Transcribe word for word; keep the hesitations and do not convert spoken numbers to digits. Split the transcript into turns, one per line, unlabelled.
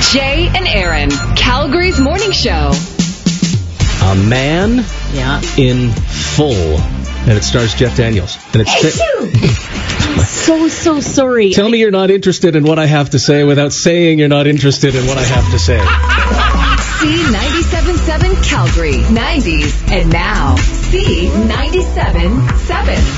Jay and Aaron, Calgary's morning show.
A Man
Yeah.
in Full. And it stars Jeff Daniels. And it's
I'm so, so sorry.
Tell me you're not interested in what I have to say without saying you're not interested in what I have to say.
C ninety-seven point seven Calgary, nineties, and now C ninety-seven point seven.